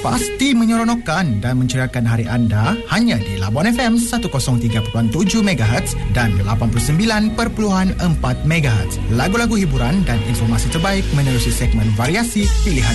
pasti menyeronokkan dan menceriakan hari anda hanya di Labuan FM 103.7 MHz dan 89.4 MHz. Lagu-lagu hiburan dan informasi terbaik menerusi segmen variasi pilihan